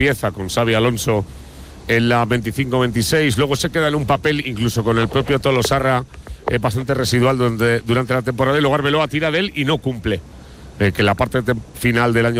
pieza con Xabi Alonso en la 25-26, luego se queda en un papel incluso con el propio Tolosarra bastante residual durante la temporada, y luego Arbeloa tira de él y no cumple, que la parte final del año